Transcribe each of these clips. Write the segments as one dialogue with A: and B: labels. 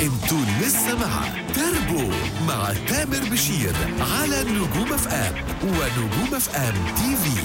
A: انتوا لسه مع تربو مع تامر بشير على نجوم اف ام ونجوم اف ام تي في.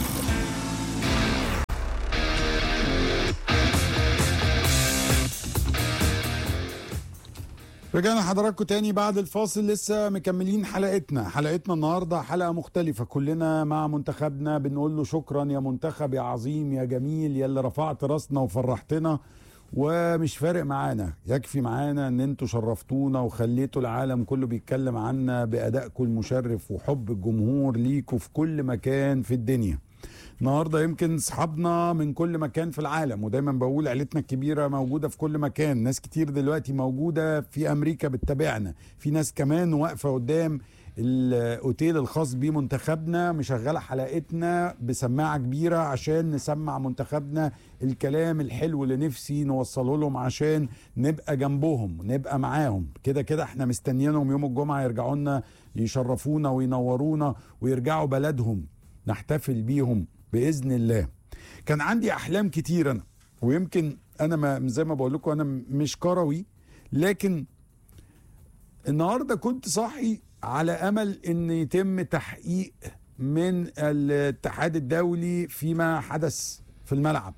B: رجعنا حضراتكم تاني بعد الفاصل. لسه مكملين حلقتنا النهارده حلقة مختلفة. كلنا مع منتخبنا بنقول له شكرا يا منتخب يا عظيم يا جميل يا اللي رفعت راسنا وفرحتنا، ومش فارق معانا، يكفي معانا ان انتوا شرفتونا وخليتوا العالم كله بيتكلم عنا بأدائكم المشرف وحب الجمهور ليكوا في كل مكان في الدنيا. النهارده يمكن اصحابنا من كل مكان في العالم، ودايما بقول عيلتنا الكبيره موجوده في كل مكان. ناس كتير دلوقتي موجوده في امريكا بتتابعنا، في ناس كمان واقفه قدام الاوتيل الخاص بمنتخبنا مشغله حلقتنا بسماعه كبيره عشان نسمع منتخبنا الكلام الحلو اللي نفسي نوصله لهم عشان نبقى جنبهم نبقى معاهم. كده كده احنا مستنيينهم يوم الجمعه يرجعوا لنا يشرفونا وينورونا ويرجعوا بلدهم نحتفل بيهم بإذن الله. كان عندي أحلام كتير أنا، ويمكن أنا ما زي ما بقول لكم أنا مش كروي، لكن النهاردة كنت صاحي على أمل أن يتم تحقيق من الاتحاد الدولي فيما حدث في الملعب.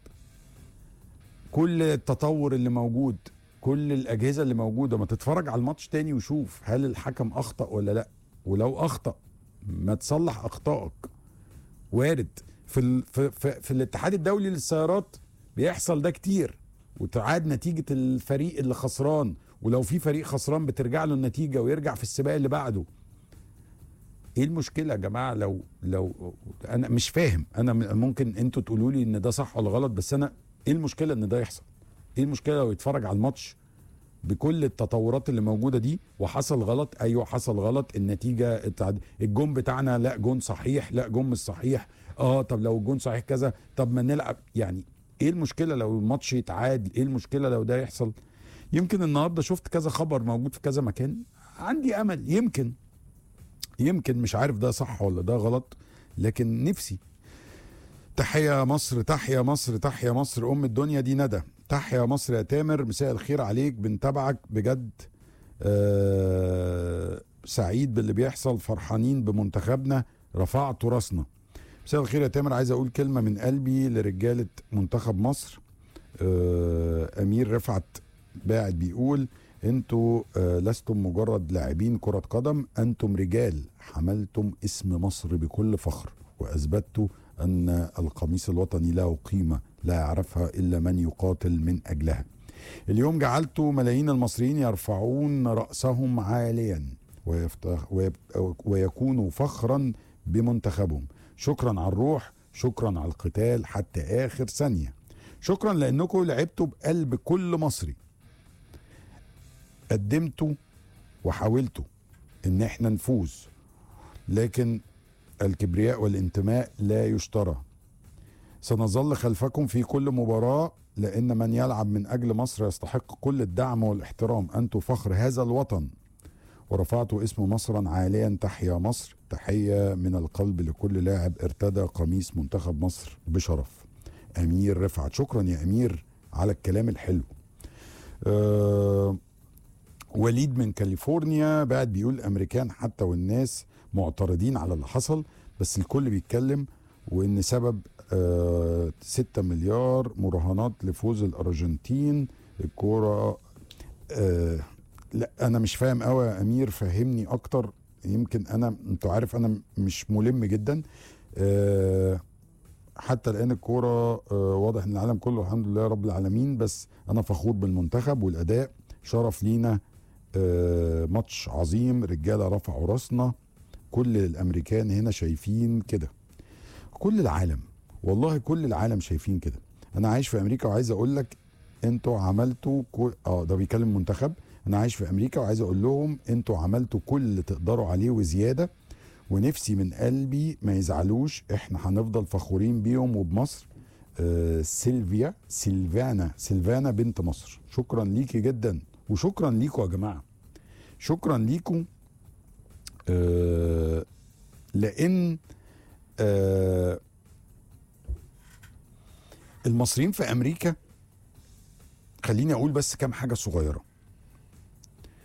B: كل التطور اللي موجود، كل الأجهزة اللي موجودة، ما تتفرج على الماتش تاني وشوف هل الحكم أخطأ ولا لأ، ولو أخطأ ما تصلح أخطائك. وارد في الاتحاد الدولي للسيارات بيحصل ده كتير، وتعاد نتيجة الفريق اللي خسران، ولو في فريق خسران بترجع له النتيجة ويرجع في السباق اللي بعده. ايه المشكلة يا جماعة؟ لو انا مش فاهم، انا ممكن انتوا تقولوا لي ان ده صح ولا غلط، بس انا ايه المشكلة ان ده يحصل؟ ايه المشكلة لو يتفرج على الماتش بكل التطورات اللي موجودة دي وحصل غلط؟ ايوه حصل غلط، النتيجة الجون بتاعنا لا جون صحيح، لا جون مش صحيح، طب لو الجون صحيح كذا، طب ما نلعب. يعني ايه المشكلة لو الماتش يتعاد؟ ايه المشكلة لو ده يحصل؟ يمكن النهاردة شفت كذا خبر موجود في كذا مكان، عندي امل يمكن مش عارف ده صح ولا ده غلط، لكن نفسي. تحيا مصر تحيا مصر تحيا مصر ام الدنيا. دي ندى، تحيا مصر يا تامر، مساء الخير عليك، بنتابعك بجد. سعيد باللي بيحصل، فرحانين بمنتخبنا، رفعتوا راسنا. مساء الخير يا تامر، عايز اقول كلمة من قلبي لرجالة منتخب مصر. امير رفعت باعت بيقول انتوا لستم مجرد لاعبين كرة قدم، انتم رجال حملتم اسم مصر بكل فخر، واثبتوا ان القميص الوطني له قيمة لا يعرفها الا من يقاتل من اجلها. اليوم جعلت ملايين المصريين يرفعون رأسهم عاليا ويكونوا فخرا بمنتخبهم. شكرا على الروح، شكرا على القتال حتى آخر ثانية، شكرا لأنكم لعبتوا بقلب كل مصري، قدمتوا وحاولتوا ان احنا نفوز، لكن الكبرياء والانتماء لا يشترى. سنظل خلفكم في كل مباراة، لأن من يلعب من أجل مصر يستحق كل الدعم والاحترام. أنتم فخر هذا الوطن ورفعتوا اسم مصرا عاليا. تحيا مصر، تحية من القلب لكل لاعب ارتدى قميص منتخب مصر بشرف. أمير رفعت، شكرا يا أمير على الكلام الحلو. وليد من كاليفورنيا بعد بيقول الأمريكان حتى والناس معترضين على اللي حصل، بس الكل بيتكلم، وإن سبب 6 مليار مراهنات لفوز الأرجنتين الكورة. لا أنا مش فاهم قوي يا أمير، فهمني أكتر. يمكن أنتوا عارف أنا مش ملم جدا. حتى الآن الكورة واضح إن العالم كله الحمد لله رب العالمين، بس أنا فخور بالمنتخب والأداء، شرف لينا. ماتش عظيم، رجالة رفعوا راسنا، كل الأمريكان هنا شايفين كده، كل العالم والله كل العالم شايفين كده. انا عايش في امريكا وعايز اقول لك انتوا عملتوا ده بيكلم منتخب. انا عايش في امريكا وعايز اقول لهم انتوا عملتوا كل اللي تقدروا عليه وزياده، ونفسي من قلبي ما يزعلوش، احنا هنفضل فخورين بيهم وبمصر. سيلفانا بنت مصر، شكرا ليكي جدا، وشكرا ليكوا يا جماعه، شكرا ليكوا. لان المصريين في امريكا، خليني اقول بس كام حاجه صغيره.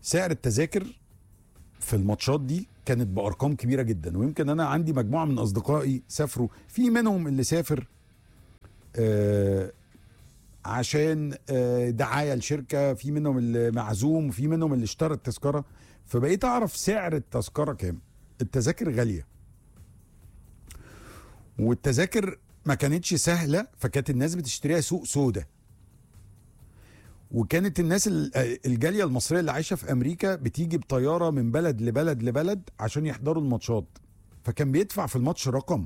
B: سعر التذاكر في الماتشات دي كانت بارقام كبيره جدا، ويمكن انا عندي مجموعه من اصدقائي سافروا، في منهم اللي سافر عشان دعايه لشركه، في منهم اللي معزوم، وفي منهم اللي اشترى التذكره. فبقيت اعرف سعر التذكره كام. التذاكر غاليه، والتذاكر ما كانتش سهله، فكانت الناس بتشتريها سوق سودا. وكانت الناس الجاليه المصريه اللي عايشه في امريكا بتيجي بطياره من بلد لبلد لبلد عشان يحضروا الماتشات، فكان بيدفع في الماتش رقم،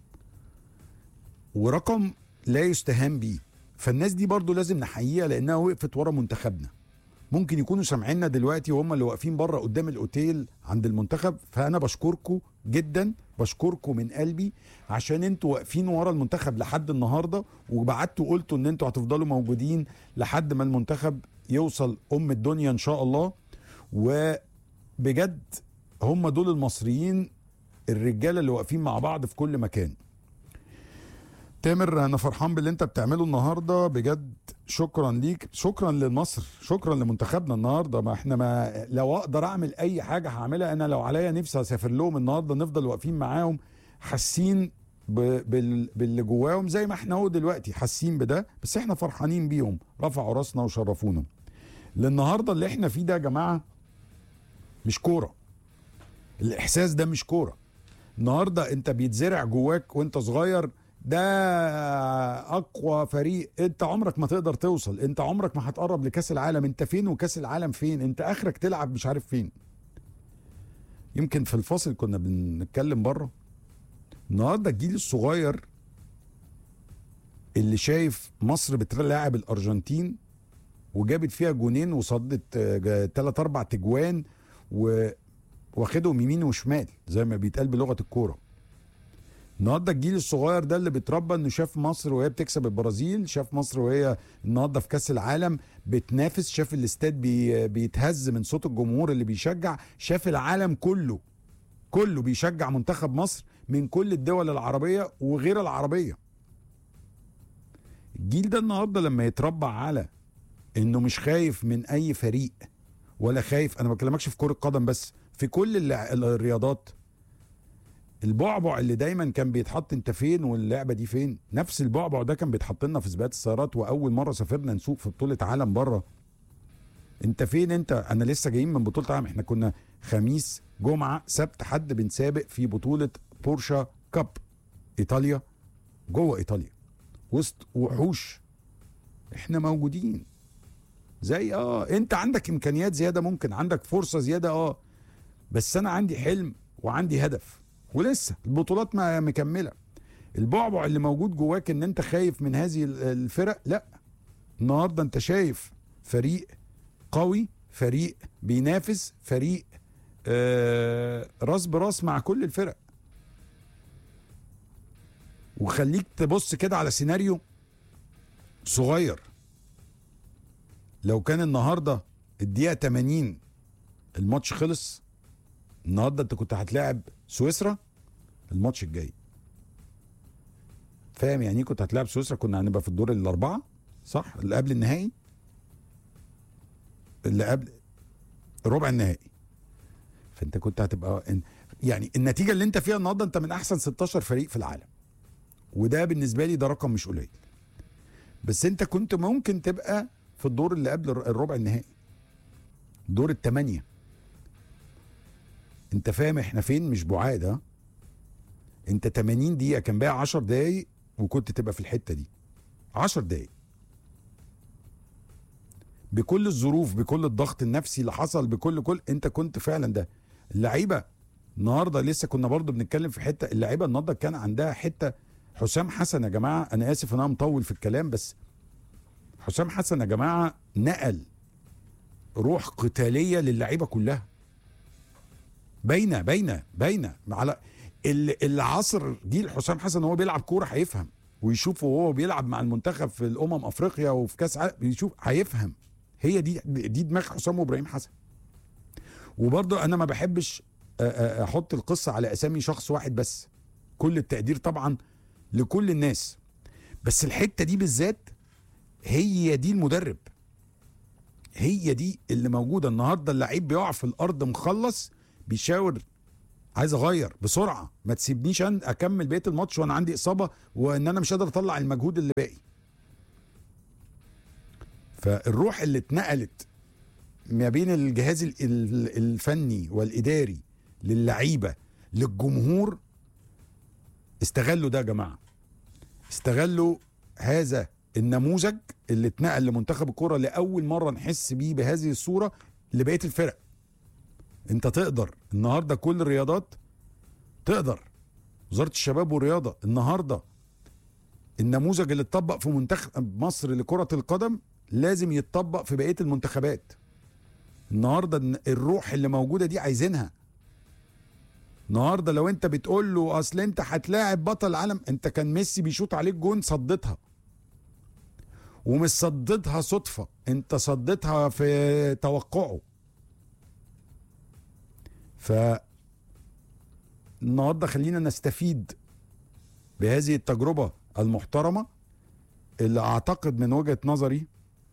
B: ورقم لا يستهان بيه. فالناس دي برضو لازم نحييها لانها وقفت ورا منتخبنا. ممكن يكونوا سامعيننا دلوقتي وهم اللي واقفين بره قدام الاوتيل عند المنتخب، فانا بشكركم جدا، بشكركم من قلبي عشان انتوا واقفين ورا المنتخب لحد النهارده، وبعتوا قلتوا ان انتوا هتفضلوا موجودين لحد ما المنتخب يوصل الدنيا ان شاء الله. وبجد هم دول المصريين الرجاله اللي واقفين مع بعض في كل مكان. تامر، انا فرحان باللي انت بتعمله النهارده بجد، شكرا ليك، شكرا لمصر، شكرا لمنتخبنا النهارده. ما احنا ما لو اقدر اعمل اي حاجه هعملها. انا لو عليا نفسي اسافر لهم النهارده، نفضل واقفين معاهم حاسين باللي جواهم زي ما احنا هو دلوقتي حاسين بده، بس احنا فرحانين بيهم، رفعوا راسنا وشرفونا. للنهارده اللي احنا فيه ده يا جماعه مش كوره، الاحساس ده مش كوره. النهارده انت بيتزرع جواك وانت صغير ده اقوى فريق، انت عمرك ما تقدر توصل، انت عمرك ما هتقرب لكاس العالم، انت فين وكاس العالم فين، انت اخرك تلعب مش عارف فين. يمكن في الفاصل كنا بنتكلم بره، النهارده الجيل الصغير اللي شايف مصر بتلاعب الارجنتين وجابت فيها جونين وصدت 3-4 تجوان واخدهم يمين وشمال زي ما بيتقال بلغه الكوره. النهارده الجيل الصغير ده اللي بيتربى انه شاف مصر وهي بتكسب البرازيل، شاف مصر وهي النهارده في كاس العالم بتنافس، شاف الاستاد بيتهز من صوت الجمهور اللي بيشجع، شاف العالم كله بيشجع منتخب مصر من كل الدول العربيه وغير العربيه. الجيل ده النهارده لما يتربى على انه مش خايف من اي فريق ولا خايف، انا ما بكلمكش في كرة قدم بس، في كل الرياضات. البعبع اللي دايما كان بيتحط انت فين واللعبه دي فين، نفس البعبع ده كان بيتحط لنا في سباقات السيارات، واول مره سافرنا نسوق في بطوله عالم بره. انت فين انت؟ انا لسه جايين من بطوله عالم، احنا كنا خميس جمعه سبت حد بنسابق في بطوله بورشا كاب ايطاليا، جوه ايطاليا وسط وحوش. احنا موجودين زي انت عندك امكانيات زياده، ممكن عندك فرصه زياده بس انا عندي حلم وعندي هدف، ولسه البطولات ما مكمله. البعبع اللي موجود جواك ان انت خايف من هذه الفرق، لا، النهارده انت شايف فريق قوي، فريق بينافس، فريق راس براس مع كل الفرق. وخليك تبص كده على سيناريو صغير، لو كان النهارده الدقيقه 80 الماتش خلص، النهارده انت كنت هتلاعب سويسرا الماتش الجاي. فاهم يعني ايه كنت هتلاعب سويسرا؟ كنا هنبقى في الدور الاربعه، صح؟ اللي قبل النهائي، اللي قبل ربع النهائي. فانت كنت هتبقى يعني النتيجه اللي انت فيها النهارده انت من احسن 16 فريق في العالم، وده بالنسبه لي ده رقم مش قليل. بس انت كنت ممكن تبقى في الدور اللي قبل الربع النهائي، دور الثمانيه. انت فاهم احنا فين؟ مش بعاد. انت 80 دقيقه كان باقي 10 دقايق وكنت تبقى في الحته دي. 10 دقايق بكل الظروف، بكل الضغط النفسي اللي حصل، بكل انت كنت فعلا ده. اللعيبه النهارده لسه كنا برضو بنتكلم في حته، اللعيبه النهارده كان عندها حته. حسام حسن يا جماعه، انا اسف ان انا مطول في الكلام، بس حسام حسن يا جماعه نقل روح قتاليه للعيبه كلها. باينه على اللي عصر جيل حسام حسن وهو بيلعب كوره هيفهم، ويشوفه وهو بيلعب مع المنتخب في افريقيا وفي كاس عالم، يشوف هيفهم. هي دي دماغ حسام وابراهيم حسن. وبرضه انا ما بحبش احط القصه على اسامي شخص واحد بس، كل التقدير طبعا لكل الناس، بس الحته دي بالذات هي دي المدرب. هي دي اللي موجوده النهارده. اللعيب بيقع في الارض مخلص بيشاور عايز اغير بسرعه، ما تسيبنيش اكمل بقيه الماتش وانا عندي اصابه وان انا مش قادر اطلع المجهود اللي باقي. فالروح اللي اتنقلت ما بين الجهاز الفني والاداري للعيبه للجمهور، استغلوا ده يا جماعه، استغلوا هذا النموذج اللي اتنقل لمنتخب الكرة لأول مرة نحس بيه بهذه الصورة لبقية الفرق. انت تقدر النهاردة كل الرياضات، تقدر وزارة الشباب والرياضة النهاردة النموذج اللي اتطبق في منتخب مصر لكرة القدم لازم يتطبق في بقية المنتخبات. النهاردة الروح اللي موجودة دي عايزينها. النهاردة لو انت بتقول له اصل انت هتلاعب بطل العالم، انت كان ميسي بيشوط عليك جون صدتها، ومش صدتها صدفة، انت صدتها في توقعه. النهارده خلينا نستفيد بهذه التجربة المحترمة اللي اعتقد من وجهة نظري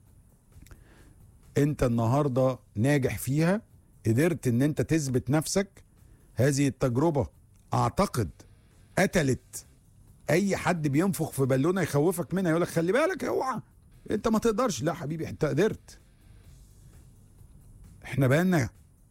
B: انت النهارده ناجح فيها، قدرت ان انت تثبت نفسك. هذه التجربة اعتقد قتلت اي حد بينفخ في بالونه يخوفك منها، يقولك خلي بالك اوعى انت ما تقدرش. لا حبيبي انت قدرت. احنا بقالنا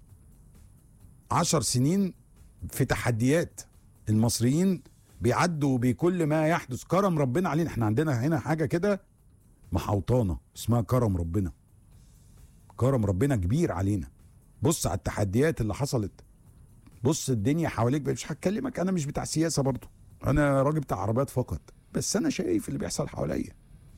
B: 10 سنين في تحديات، المصريين بيعدوا بكل ما يحدث، كرم ربنا علينا. احنا عندنا هنا حاجة كده محوطانة اسمها كرم ربنا، كرم ربنا كبير علينا. بص على التحديات اللي حصلت، بص الدنيا حواليك. مش هتكلمك، انا مش بتاع سياسة برضو، انا راجل بتاع عربيات فقط، بس انا شايف اللي بيحصل حواليا،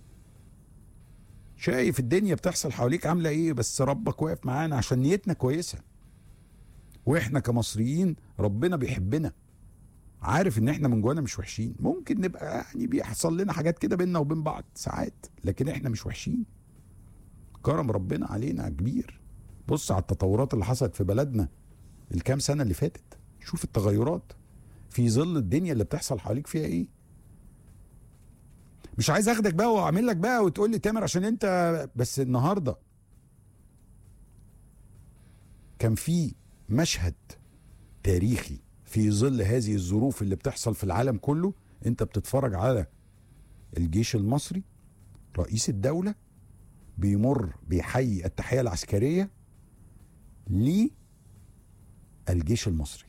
B: شايف الدنيا بتحصل حواليك عاملة ايه. بس ربك واقف معانا عشان نيتنا كويسة، واحنا كمصريين ربنا بيحبنا، عارف ان احنا من جوانا مش وحشين. ممكن نبقى يعني بيحصل لنا حاجات كده بيننا وبين بعض ساعات، لكن احنا مش وحشين. كرم ربنا علينا كبير. بص على التطورات اللي حصلت في بلدنا الكام سنة اللي فاتت، شوف التغيرات في ظل الدنيا اللي بتحصل حواليك فيها ايه. مش عايز اخدك بقى واعمل لك بقى وتقول لي تامر عشان انت بس. النهارده كان في مشهد تاريخي في ظل هذه الظروف اللي بتحصل في العالم كله. انت بتتفرج على الجيش المصري، رئيس الدولة بيمر بيحيي التحية العسكرية للجيش المصري.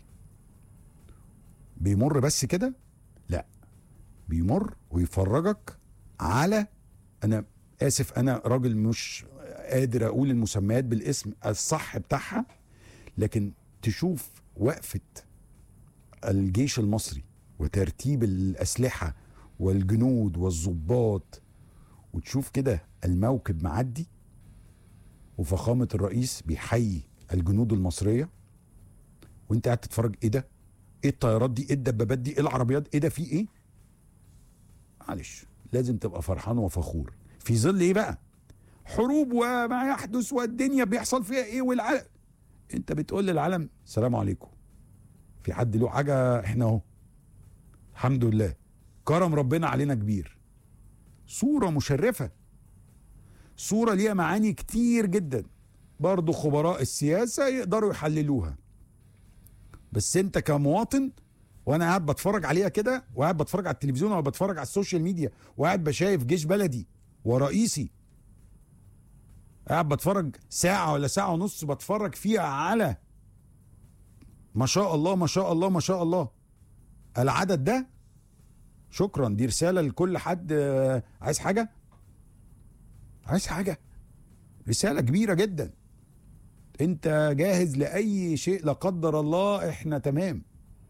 B: بيمر بس كده؟ لا، بيمر ويفرجك على، انا اسف انا راجل مش قادر اقول المسميات بالاسم الصح بتاعها، لكن تشوف وقفة الجيش المصري وترتيب الأسلحة والجنود والضباط، وتشوف كده الموكب معدي وفخامة الرئيس بيحيي الجنود المصرية، وانت قاعد تتفرج. ايه ده؟ ايه الطيارات دي؟ ايه الدبابات دي؟ ايه العربيات؟ ايه ده؟ في ايه؟ معلش لازم تبقى فرحان وفخور في ظل ايه بقى؟ حروب وما يحدث والدنيا بيحصل فيها ايه والعالم. انت بتقول للعالم السلام عليكم، في حد له حاجة؟ احنا اهو الحمد لله، كرم ربنا علينا كبير. صورة مشرفة، صورة ليها معاني كتير جدا، برضو خبراء السياسة يقدروا يحللوها. بس انت كمواطن وانا قاعد بتفرج عليها كده، وقاعد بتفرج على التلفزيون او بتفرج على السوشيال ميديا، وقاعد بشايف جيش بلدي ورئيسي، قاعد بتفرج ساعة ولا ساعة ونص بتفرج فيها على ما شاء الله ما شاء الله ما شاء الله العدد ده. شكرا، دي رسالة لكل حد عايز حاجة، عايز حاجة، رسالة كبيرة جدا. انت جاهز لأي شيء لا قدر الله، احنا تمام.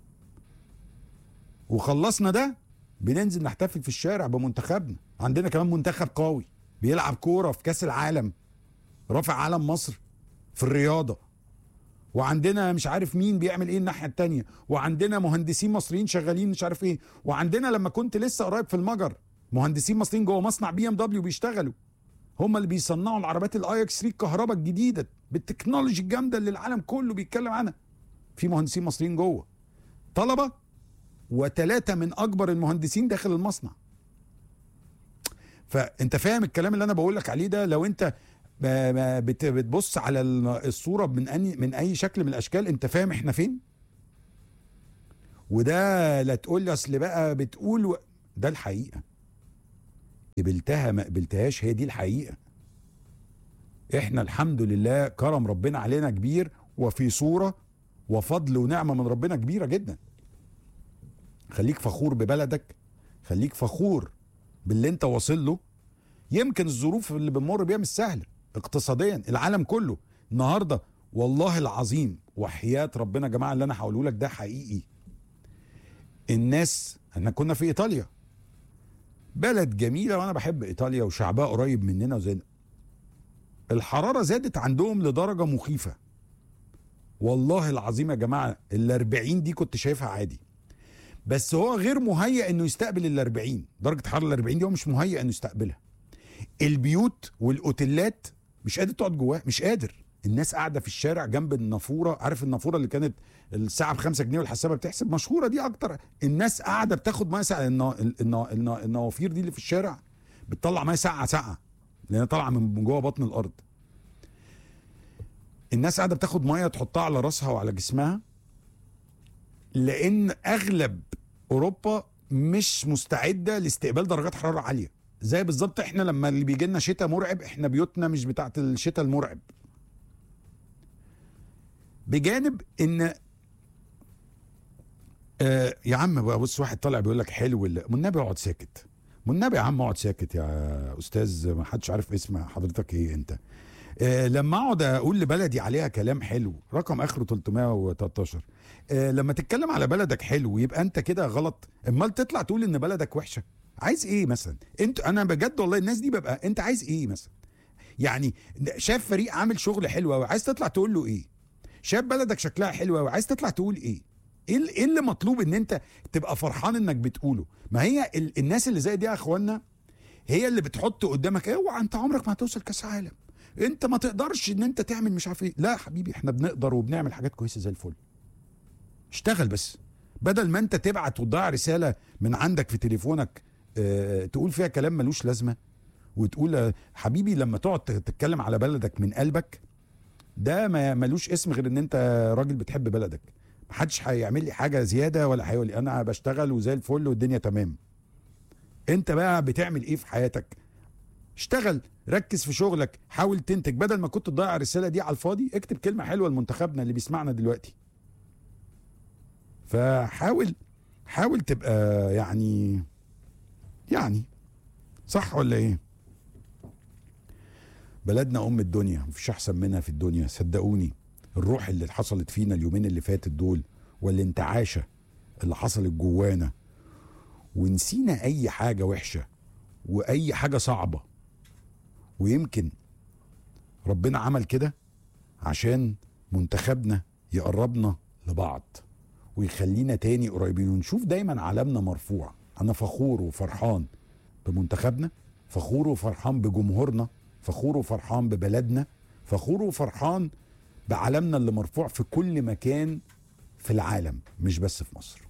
B: وخلصنا ده بننزل نحتفل في الشارع بمنتخبنا. عندنا كمان منتخب قوي بيلعب كورة في كاس العالم، رافع علم مصر في الرياضة، وعندنا مش عارف مين بيعمل ايه الناحية التانية، وعندنا مهندسين مصريين شغالين مش عارف ايه، وعندنا لما كنت لسه قريب في المجر مهندسين مصريين جوه مصنع BMW بيشتغلوا، هم اللي بيصنعوا العربيات الاي اكس 3 الكهرباء الجديدة بالتكنولوجي الجامدة اللي العالم كله بيتكلم عنها. في مهندسين مصريين جوه، طلبة، وثلاثة من اكبر المهندسين داخل المصنع. فانت فاهم الكلام اللي انا بقول لك عليه ده؟ لو انت بتبص على الصوره من اي شكل من الاشكال، انت فاهم احنا فين. وده لا تقول لي اصل بقى بتقول ده الحقيقه، قبلتها ما قبلتهاش هي دي الحقيقه. احنا الحمد لله كرم ربنا علينا كبير، وفي صوره وفضل ونعمه من ربنا كبيره جدا. خليك فخور ببلدك، خليك فخور باللي انت واصل له. يمكن الظروف اللي بنمر بيها مش سهله اقتصاديا، العالم كله النهارده والله العظيم وحياة ربنا يا جماعه اللي انا هقوله لك ده حقيقي. الناس، احنا كنا في ايطاليا، بلد جميله وانا بحب ايطاليا وشعبها قريب مننا وزينا. الحراره زادت عندهم لدرجه مخيفه والله العظيم يا جماعه. ال40 دي كنت شايفها عادي، بس هو غير مهيئ انه يستقبل ال40 درجه حراره. ال40 دي هو مش مهيئ انه يستقبلها. البيوت والاوتيلات مش قادر تقعد جواه، مش قادر. الناس قاعده في الشارع جنب النافوره، عارف النافوره اللي كانت الساعه ب5 جنيه والحسابه بتحسب، مشهوره دي اكتر. الناس قاعده بتاخد ميه ساقعه. النوافير دي اللي في الشارع بتطلع ميه ساقعه لانها طالعه من جوه بطن الارض. الناس قاعده بتاخد ميه تحطها على راسها وعلى جسمها، لان اغلب اوروبا مش مستعده لاستقبال درجات حراره عاليه. زي بالظبط احنا لما اللي بيجي لنا شتاء مرعب، احنا بيوتنا مش بتاعت الشتاء المرعب. بجانب ان يا عم بقى بص، واحد طالع بيقول لك حلو والنبي اقعد ساكت. والنبي يا عم اقعد ساكت يا استاذ، ما حدش عارف اسم حضرتك ايه انت. لما اقعد اقول لبلدي عليها كلام حلو رقم اخره 313، لما تتكلم على بلدك حلو يبقى انت كده غلط. امال تطلع تقول ان بلدك وحشه؟ عايز ايه مثلا انت؟ انا بجد والله الناس دي ببقى انت عايز ايه مثلا؟ يعني شاف فريق عامل شغل حلو قوي، عايز تطلع تقول له ايه؟ شاف بلدك شكلها حلو قوي، عايز تطلع تقول ايه؟ ايه اللي مطلوب ان انت تبقى فرحان انك بتقوله؟ ما هي الناس اللي زي دي يا اخوانا هي اللي بتحط قدامك اوعى انت عمرك ما هتوصل كاس عالم، انت ما تقدرش ان انت تعمل مش عارف ايه. لا يا حبيبي، احنا بنقدر وبنعمل حاجات كويسه زي الفل. اشتغل بس، بدل ما انت تبعت وتضيع رساله من عندك في تليفونك تقول فيها كلام ملوش لازمه، وتقول حبيبي لما تقعد تتكلم على بلدك من قلبك ده ملوش اسم غير ان انت راجل بتحب بلدك. محدش هيعمل لي حاجه زياده ولا هيقول لي انا بشتغل وزي الفل والدنيا تمام. انت بقى بتعمل ايه في حياتك؟ اشتغل، ركز في شغلك، حاول تنتج. بدل ما كنت تضيع الرساله دي على الفاضي اكتب كلمه حلوه لمنتخبنا اللي بيسمعنا دلوقتي. فحاول تبقى يعني صح ولا ايه؟ بلدنا ام الدنيا، مفيش احسن منها في الدنيا صدقوني. الروح اللي حصلت فينا اليومين اللي فاتت دول، والانتعاشه اللي حصلت جوانا، ونسينا اي حاجه وحشه واي حاجه صعبه. ويمكن ربنا عمل كده عشان منتخبنا يقربنا لبعض ويخلينا تاني قريبين، ونشوف دايما علمنا مرفوع. انا فخور وفرحان بمنتخبنا، فخور وفرحان بجمهورنا، فخور وفرحان ببلدنا، فخور وفرحان بعلمنا اللي مرفوع في كل مكان في العالم مش بس في مصر.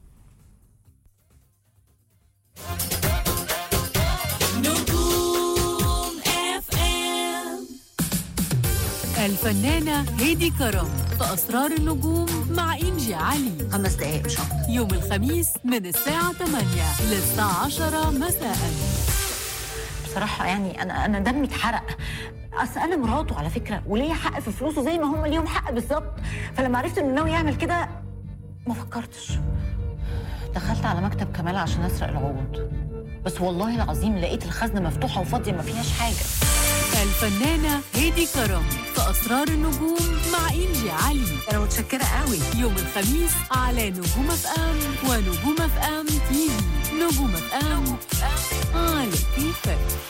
C: الفنانة هيدي كرم في أسرار النجوم مع إنجي علي.
D: 5 دقايق مش أكتر.
C: يوم الخميس من الساعة 8 للساعة 10 مساء.
D: بصراحة يعني أنا دمي اتحرق. أصل أنا مراته على فكرة، وليا حق في فلوسه زي ما هم ليهم حق بالظبط. فلما عرفت إنه ناوي يعمل كده ما فكرتش. دخلت على مكتب كمال عشان أسرق العقود، بس والله العظيم لقيت الخزنة مفتوحة وفاضية ما فيهاش حاجة.
C: الفنانة هيدي كرم في أسرار النجوم مع إنجي علي.
D: أنا متشكرة قوي.
C: يوم الخميس على نجوم اف ام ونجوم اف ام تي في. نجوم اف ام على كيفك.